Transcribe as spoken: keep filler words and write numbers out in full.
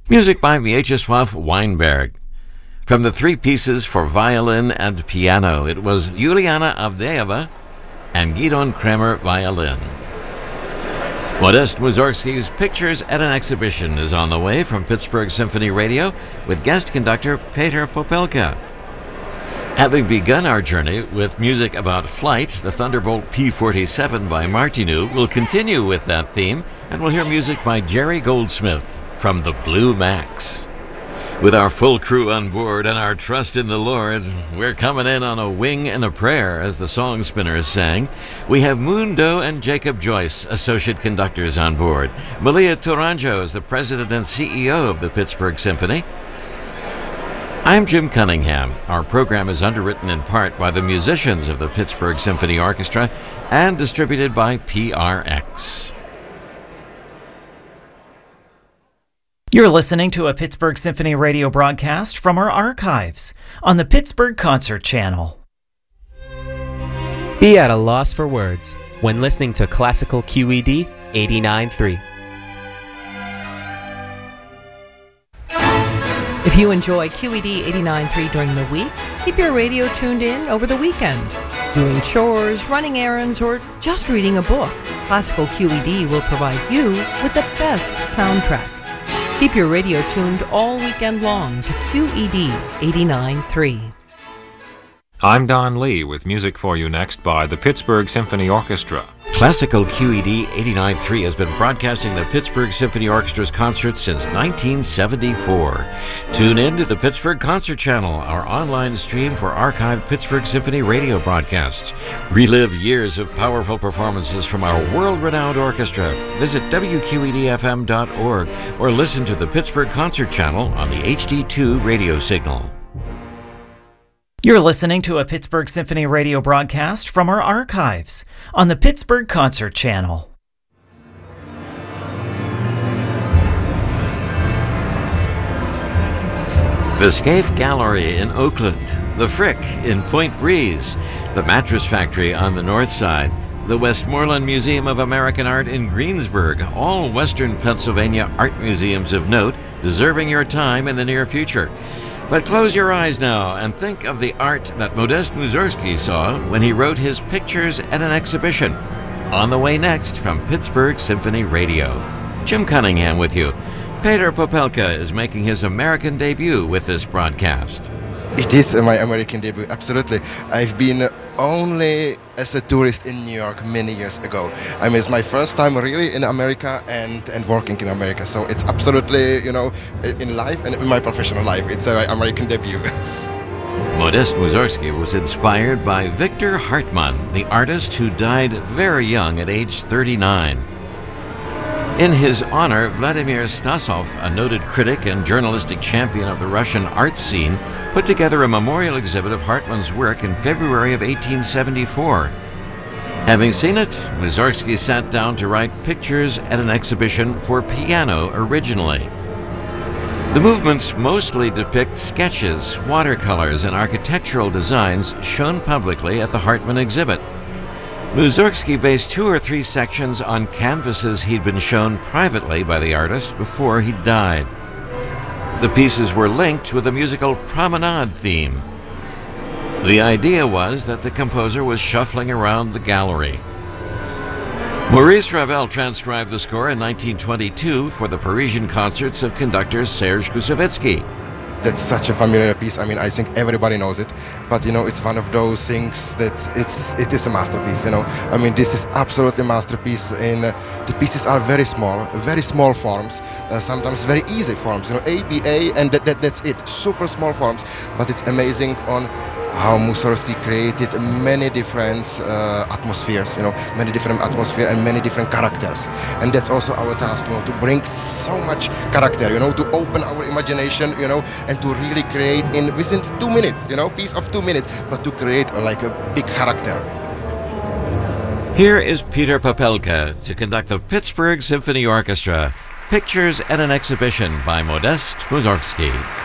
Music by Mieczysław Weinberg. From the three pieces for violin and piano, it was Juliana Avdeeva and Gidon Kremer violin. Modest Mussorgsky's Pictures at an Exhibition is on the way from Pittsburgh Symphony Radio with guest conductor Peter Popelka. Having begun our journey with music about flight, the Thunderbolt P forty-seven by Martinu will continue with that theme, and we'll hear music by Jerry Goldsmith from the Blue Max. With our full crew on board and our trust in the Lord, we're coming in on a wing and a prayer, as the song spinners sang. We have Mundo and Jacob Joyce, associate conductors, on board. Malia Tourangeau is the president and C E O of the Pittsburgh Symphony. I'm Jim Cunningham. Our program is underwritten in part by the musicians of the Pittsburgh Symphony Orchestra and distributed by P R X. You're listening to a Pittsburgh Symphony Radio broadcast from our archives on the Pittsburgh Concert Channel. Be at a loss for words when listening to Classical Q E D eighty-nine point three. If you enjoy Q E D eighty-nine point three during the week, keep your radio tuned in over the weekend. Doing chores, running errands, or just reading a book, Classical Q E D will provide you with the best soundtrack. Keep your radio tuned all weekend long to Q E D eighty-nine point three. I'm Don Lee with music for you next by the Pittsburgh Symphony Orchestra. Classical Q E D eighty-nine point three has been broadcasting the Pittsburgh Symphony Orchestra's concerts since nineteen seventy-four. Tune in to the Pittsburgh Concert Channel, our online stream for archived Pittsburgh Symphony radio broadcasts. Relive years of powerful performances from our world-renowned orchestra. Visit W Q E D F M dot org or listen to the Pittsburgh Concert Channel on the H D two radio signal. You're listening to a Pittsburgh Symphony Radio broadcast from our archives on the Pittsburgh Concert Channel. The Scaife Gallery in Oakland, the Frick in Point Breeze, the Mattress Factory on the north side, the Westmoreland Museum of American Art in Greensburg, all Western Pennsylvania art museums of note, deserving your time in the near future. But close your eyes now and think of the art that Modest Mussorgsky saw when he wrote his Pictures at an Exhibition. On the way next from Pittsburgh Symphony Radio. Jim Cunningham with you. Peter Popelka is making his American debut with this broadcast. It is my American debut, absolutely. I've been only as a tourist in New York many years ago. I mean, it's my first time really in America and, and working in America. So it's absolutely, you know, in life and in my professional life, it's an American debut. Modest Mussorgsky was inspired by Victor Hartmann, the artist who died very young at age thirty-nine. In his honor, Vladimir Stasov, a noted critic and journalistic champion of the Russian art scene, put together a memorial exhibit of Hartmann's work in February of eighteen seventy-four. Having seen it, Mussorgsky sat down to write Pictures at an Exhibition for piano originally. The movements mostly depict sketches, watercolors, and architectural designs shown publicly at the Hartmann exhibit. Mussorgsky based two or three sections on canvases he'd been shown privately by the artist before he died. The pieces were linked with a musical promenade theme. The idea was that the composer was shuffling around the gallery. Maurice Ravel transcribed the score in nineteen twenty-two for the Parisian concerts of conductor Serge Koussevitzky. That's such a familiar piece. I mean, I think everybody knows it, but you know, it's one of those things that it's it is a masterpiece. You know, I mean, this is absolutely a masterpiece. In uh, the pieces are very small, very small forms, uh, sometimes very easy forms. You know, A, B, A, and that, that that's it. Super small forms, but it's amazing on how Mussorgsky created many different uh, atmospheres, you know, many different atmospheres and many different characters. And that's also our task, you know, to bring so much character, you know, to open our imagination, you know, and to really create in within two minutes, you know, piece of two minutes, but to create uh, like a big character. Here is Peter Popelka to conduct the Pittsburgh Symphony Orchestra, Pictures at an Exhibition by Modest Mussorgsky.